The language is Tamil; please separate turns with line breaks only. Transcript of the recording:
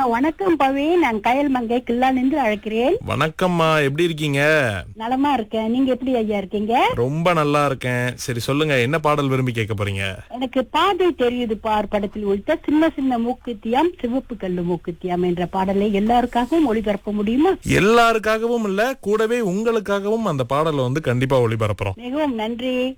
வணக்கம் பவி, நான் கயல் மங்கை கில்லானின்று அழைக்கிறேன்.
வணக்கம்மா, எப்படி இருக்கீங்க?
நலமா இருக்கேன். நீங்க எப்படி ஐயா இருக்கீங்க?
ரொம்ப நல்லா இருக்கேன். சரி சொல்லுங்க, என்ன பாடல் விரும்பி கேட்க போறீங்க?
எனக்கு பாதை தெரியுது பார் படத்தில் உள்ள சின்ன சின்ன மூக்குத்தியாம் சிவப்பு கல்லு மூக்குத்தியாம் என்ற பாடலை எல்லாருக்காகவும் ஒளிபரப்ப முடியுமா?
எல்லாருக்காகவும் இல்ல, கூடவே உங்களுக்காகவும் அந்த பாடலை கண்டிப்பா ஒளிபரப்புறோம்.
மிகவும் நன்றி.